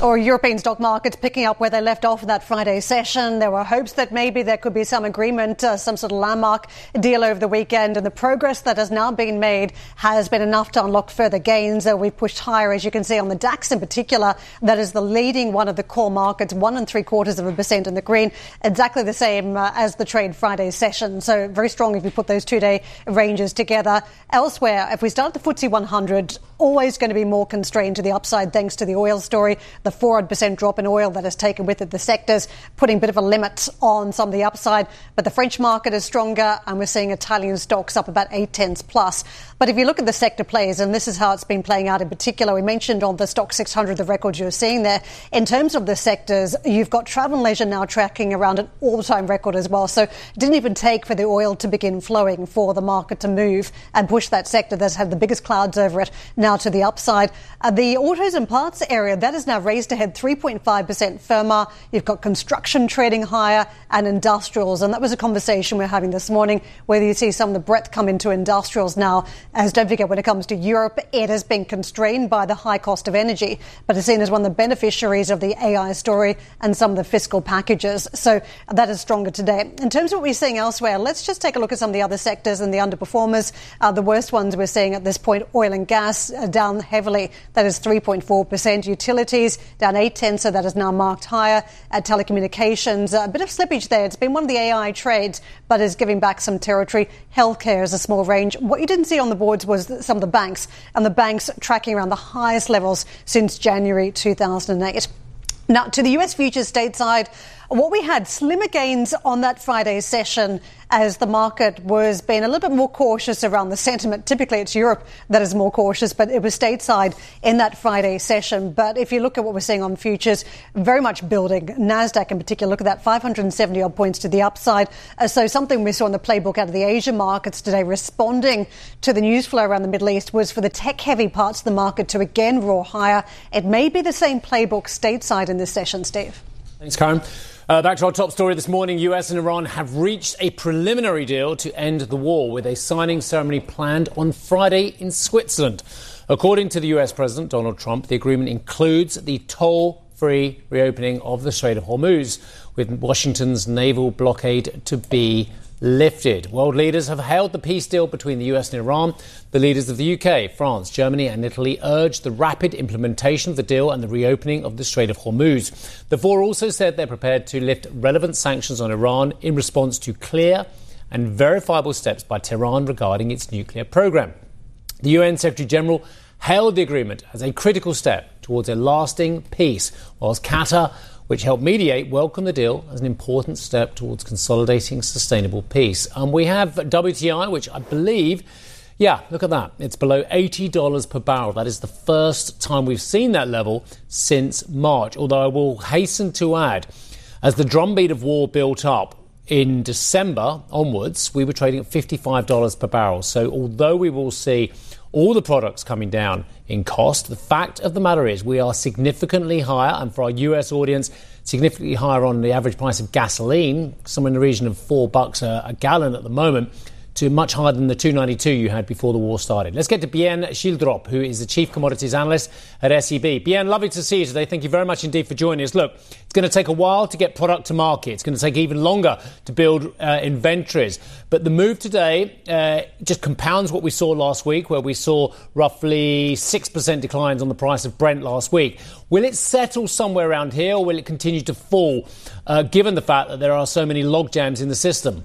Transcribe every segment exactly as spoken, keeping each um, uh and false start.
Or European stock markets picking up where they left off in that Friday session. There were hopes that maybe there could be some agreement, uh, some sort of landmark deal over the weekend. And the progress that has now been made has been enough to unlock further gains. Uh, we've pushed higher, as you can see, on the DAX in particular. That is the leading one of the core markets, one and three quarters of a percent in the green. Exactly the same uh, as the trade Friday session. So very strong if you put those two-day ranges together. Elsewhere, if we start at the F T S E one hundred, always going to be more constrained to the upside thanks to the oil story. The four odd percent drop in oil that has taken with it the sectors, putting a bit of a limit on some of the upside. But the French market is stronger, and we're seeing Italian stocks up about eight tenths plus. But if you look at the sector plays, and this is how it's been playing out in particular, we mentioned on the Stock six hundred the records you're seeing there. In terms of the sectors, you've got travel and leisure now tracking around an all-time record as well. So it didn't even take for the oil to begin flowing for the market to move and push that sector that's had the biggest clouds over it now to the upside. Uh, the autos and parts area, that is now raised ahead three point five percent firmer. You've got construction trading higher and industrials. And that was a conversation we're having this morning, whether you see some of the breadth come into industrials now. As don't forget, when it comes to Europe, it has been constrained by the high cost of energy, but is seen as one of the beneficiaries of the A I story and some of the fiscal packages. So that is stronger today. In terms of what we're seeing elsewhere, let's just take a look at some of the other sectors and the underperformers. Uh, the worst ones we're seeing at this point, oil and gas uh, down heavily. That is three point four percent. Utilities down eight tenths, so that is now marked higher. Uh, telecommunications, uh, a bit of slippage there. It's been one of the A I trades, but is giving back some territory. Healthcare is a small range. What you didn't see on the boards was some of the banks, and the banks tracking around the highest levels since January two thousand eight. Now, to the U S futures stateside, what we had, slimmer gains on that Friday session as the market was being a little bit more cautious around the sentiment. Typically, it's Europe that is more cautious, but it was stateside in that Friday session. But if you look at what we're seeing on futures, very much building. NASDAQ in particular, look at that, five hundred seventy odd points to the upside. Uh, so something we saw in the playbook out of the Asian markets today, responding to the news flow around the Middle East, was for the tech-heavy parts of the market to again roar higher. It may be the same playbook stateside in this session, Steve. Thanks, Karen. Uh, back to our top story this morning. U S and Iran have reached a preliminary deal to end the war, with a signing ceremony planned on Friday in Switzerland. According to the U S President Donald Trump, the agreement includes the toll-free reopening of the Strait of Hormuz, with Washington's naval blockade to be lifted. World leaders have hailed the peace deal between the U S and Iran. The leaders of the U K, France, Germany and Italy urged the rapid implementation of the deal and the reopening of the Strait of Hormuz. The four also said they're prepared to lift relevant sanctions on Iran in response to clear and verifiable steps by Tehran regarding its nuclear program. The U N Secretary-General hailed the agreement as a critical step towards a lasting peace, whilst Qatar, which helped mediate, welcomed the deal as an important step towards consolidating sustainable peace. And we have W T I, which I believe, yeah, look at that. It's below eighty dollars per barrel. That is the first time we've seen that level since March. Although I will hasten to add, as the drumbeat of war built up in December onwards, we were trading at fifty-five dollars per barrel. So although we will see all the products coming down in cost, the fact of the matter is we are significantly higher, and for our U S audience, significantly higher on the average price of gasoline, somewhere in the region of four bucks a, a gallon at the moment, to much higher than the two ninety-two you had before the war started. Let's get to Bien Schildrop, who is the Chief Commodities Analyst at S E B. Bien, lovely to see you today. Thank you very much indeed for joining us. Look, it's going to take a while to get product to market. It's going to take even longer to build uh, inventories. But the move today uh, just compounds what we saw last week, where we saw roughly six percent declines on the price of Brent last week. Will it settle somewhere around here, or will it continue to fall, uh, given the fact that there are so many logjams in the system?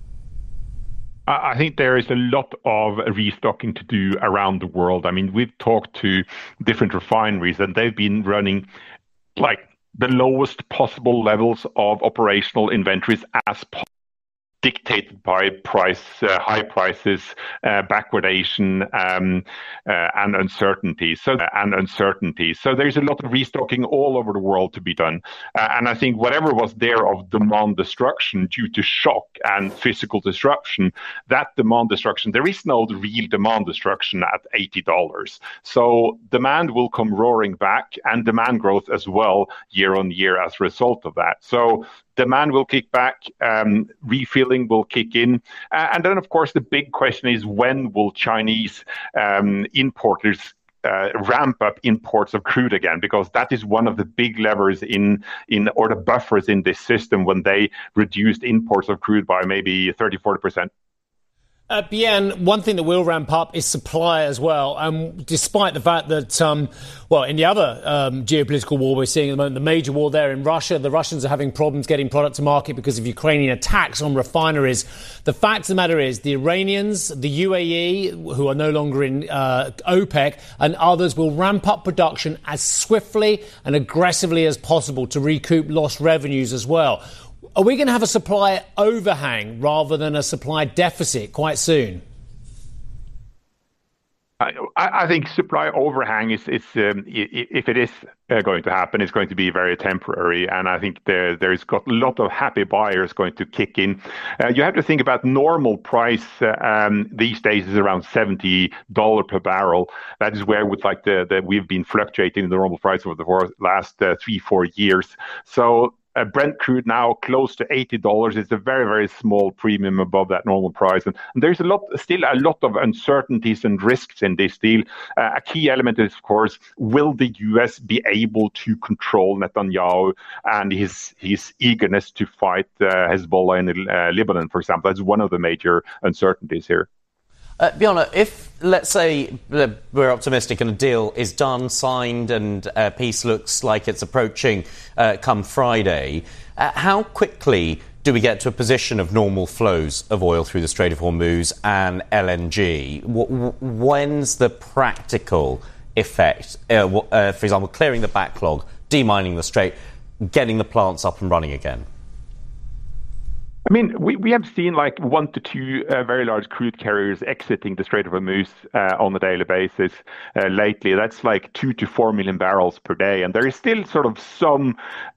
I think there is a lot of restocking to do around the world. I mean, we've talked to different refineries, and they've been running like the lowest possible levels of operational inventories as possible, dictated by price, uh, high prices, uh, backwardation, um, uh, and uncertainty. So, uh, and uncertainty. So there's a lot of restocking all over the world to be done. Uh, and I think whatever was there of demand destruction due to shock and physical disruption, that demand destruction, there is no real demand destruction at eighty dollars. So demand will come roaring back, and demand growth as well year on year as a result of that. So demand will kick back, um, refilling will kick in. Uh, and then, of course, the big question is, when will Chinese um, importers uh, ramp up imports of crude again, because that is one of the big levers in in or the buffers in this system when they reduced imports of crude by maybe thirty, forty percent. Uh, Bian, one thing that will ramp up is supply as well. Um, despite the fact that, um, well, in the other um, geopolitical war we're seeing at the moment, the major war there in Russia, the Russians are having problems getting product to market because of Ukrainian attacks on refineries. The fact of the matter is the Iranians, the U A E, who are no longer in uh, OPEC, and others will ramp up production as swiftly and aggressively as possible to recoup lost revenues as well. Are we going to have a supply overhang rather than a supply deficit quite soon? I, I think supply overhang is, is um, if it is uh, going to happen, it's going to be very temporary. And I think there, there's got a lot of happy buyers going to kick in. Uh, you have to think about normal price uh, um, these days is around seventy dollars per barrel. That is where with like the, the we've been fluctuating the normal price over the last uh, three, four years. So Uh, Brent crude now close to eighty dollars. It's a very, very small premium above that normal price. And, and there's a lot, still a lot of uncertainties and risks in this deal. Uh, a key element is, of course, will the U S be able to control Netanyahu and his his eagerness to fight uh, Hezbollah in uh, Lebanon, for example? That's one of the major uncertainties here. Uh, Bjarne, if, let's say, we're optimistic and a deal is done, signed, and uh, peace looks like it's approaching uh, come Friday, uh, how quickly do we get to a position of normal flows of oil through the Strait of Hormuz and L N G? W- when's the practical effect, uh, uh, for example, clearing the backlog, demining the strait, getting the plants up and running again? I mean, we, we have seen like one to two uh, very large crude carriers exiting the Strait of Hormuz uh, on a daily basis uh, lately. That's like two to four million barrels per day. And there is still sort of some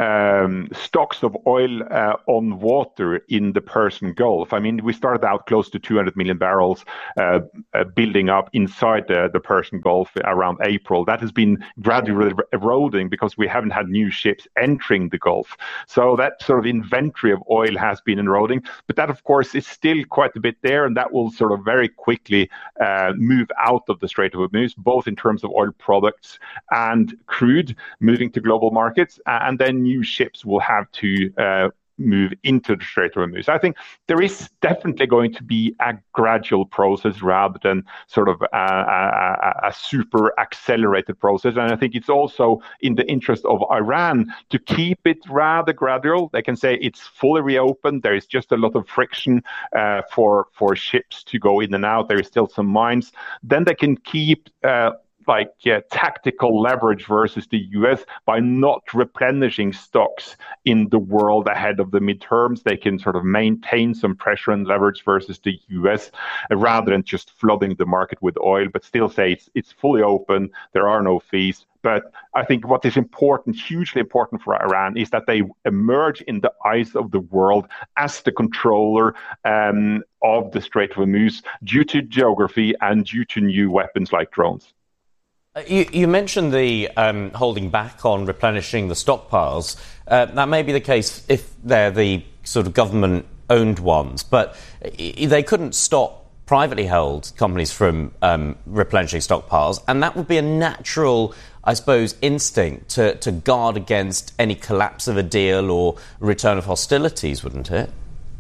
um, stocks of oil uh, on water in the Persian Gulf. I mean, we started out close to two hundred million barrels uh, uh, building up inside the, the Persian Gulf around April. That has been gradually eroding because we haven't had new ships entering the Gulf. So that sort of inventory of oil has been eroding. But that, of course, is still quite a bit there, and that will sort of very quickly uh, move out of the Strait of Hormuz, both in terms of oil products and crude moving to global markets, and then new ships will have to uh, move into the Strait of Hormuz. I think there is definitely going to be a gradual process rather than sort of a, a, a super accelerated process. And I think it's also in the interest of Iran to keep it rather gradual. They can say it's fully reopened. There is just a lot of friction uh, for, for ships to go in and out. There is still some mines. Then they can keep uh, like uh, tactical leverage versus the U S by not replenishing stocks in the world ahead of the midterms. They can sort of maintain some pressure and leverage versus the U S uh, rather than just flooding the market with oil, but still say it's, it's fully open. There are no fees. But I think what is important, hugely important for Iran, is that they emerge in the eyes of the world as the controller um, of the Strait of Hormuz due to geography and due to new weapons like drones. You, you mentioned the um, holding back on replenishing the stockpiles. Uh, that may be the case if they're the sort of government-owned ones, but they couldn't stop privately held companies from um, replenishing stockpiles, and that would be a natural, I suppose, instinct to, to guard against any collapse of a deal or return of hostilities, wouldn't it?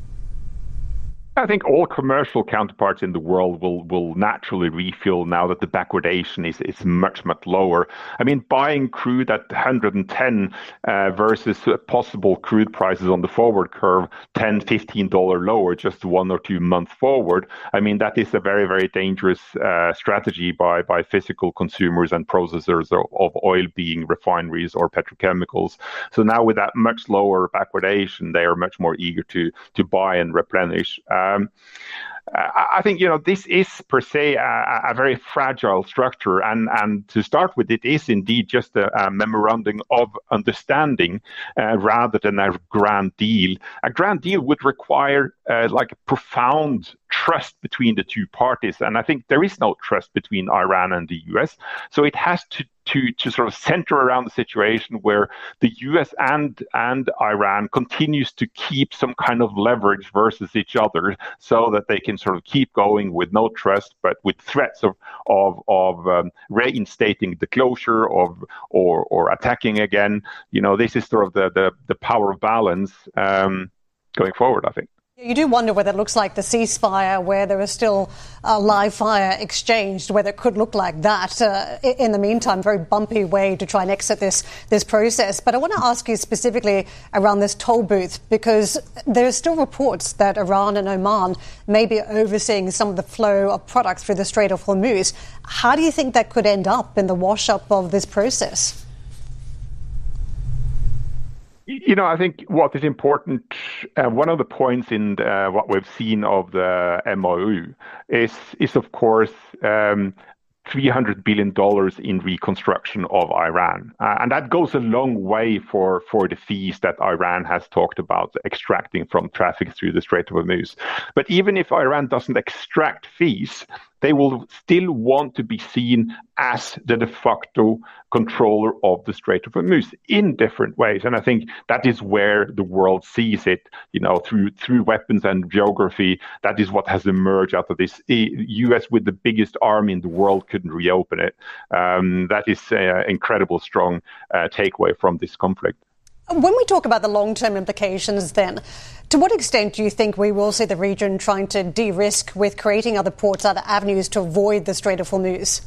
I think all commercial counterparts in the world will will naturally refuel now that the backwardation is, is much, much lower. I mean, buying crude at one hundred ten uh, versus possible crude prices on the forward curve, ten, fifteen dollars lower just one or two months forward. I mean, that is a very, very dangerous uh, strategy by, by physical consumers and processors of, of oil, being refineries or petrochemicals. So now with that much lower backwardation, they are much more eager to, to buy and replenish. Uh, Um, I think, you know, this is per se a, a very fragile structure. And, and to start with, it is indeed just a, a memorandum of understanding uh, rather than a grand deal. A grand deal would require uh, like a profound trust between the two parties. And I think there is no trust between Iran and the U S. So it has to To, to sort of center around the situation where the U S and and Iran continues to keep some kind of leverage versus each other so that they can can sort of keep going with no trust, but with threats of of of um, reinstating the closure of or or attacking again. You know, this is sort of the the, the power of balance um, going forward, I think. You do wonder whether it looks like the ceasefire, where there is still a live fire exchanged, whether it could look like that. Uh, in the meantime, very bumpy way to try and exit this this process. But I want to ask you specifically around this toll booth, because there are still reports that Iran and Oman may be overseeing some of the flow of products through the Strait of Hormuz. How do you think that could end up in the wash-up of this process? You know, I think what is important, uh, one of the points in the, what we've seen of the M O U is, is of course, um, three hundred billion dollars in reconstruction of Iran. Uh, and that goes a long way for, for the fees that Iran has talked about extracting from traffic through the Strait of Hormuz. But even if Iran doesn't extract fees, they will still want to be seen as the de facto controller of the Strait of Hormuz in different ways. And I think that is where the world sees it, you know, through through weapons and geography. That is what has emerged out of this. U S with the biggest army in the world couldn't reopen it. Um, that is an incredible strong uh, takeaway from this conflict. When we talk about the long-term implications then, to what extent do you think we will see the region trying to de-risk with creating other ports, other avenues to avoid the Strait of Hormuz?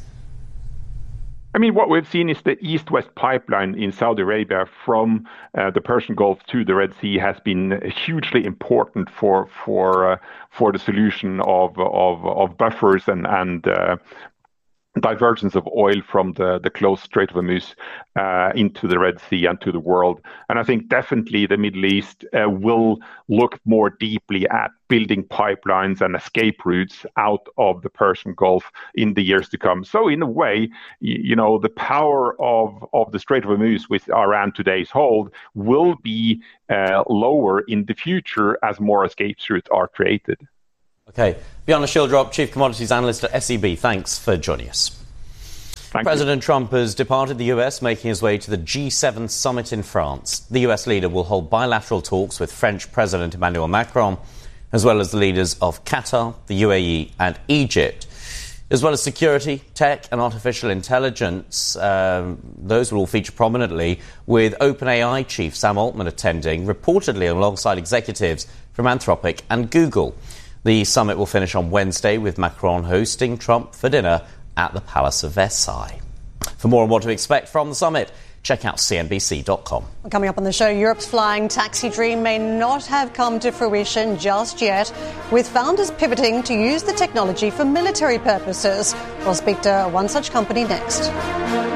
I mean, what we've seen is the east-west pipeline in Saudi Arabia from uh, the Persian Gulf to the Red Sea has been hugely important for for uh, for the solution of of, of buffers and and uh, divergence of oil from the, the closed Strait of Hormuz uh, into the Red Sea and to the world. And I think definitely the Middle East uh, will look more deeply at building pipelines and escape routes out of the Persian Gulf in the years to come. So in a way, you, you know, the power of, of the Strait of Hormuz with Iran today's hold will be uh, lower in the future as more escape routes are created. Okay. Bjarne Schildrup, Chief Commodities Analyst at S E B, thanks for joining us. Thank President you. Trump has departed the U S, making his way to the G seven summit in France. The U S leader will hold bilateral talks with French President Emmanuel Macron, as well as the leaders of Qatar, the U A E and Egypt. As well as security, tech and artificial intelligence, um, those will all feature prominently, with OpenAI chief Sam Altman attending, reportedly alongside executives from Anthropic and Google. The summit will finish on Wednesday with Macron hosting Trump for dinner at the Palace of Versailles. For more on what to expect from the summit, check out C N B C dot com. Coming up on the show, Europe's flying taxi dream may not have come to fruition just yet, with founders pivoting to use the technology for military purposes. We'll speak to one such company next.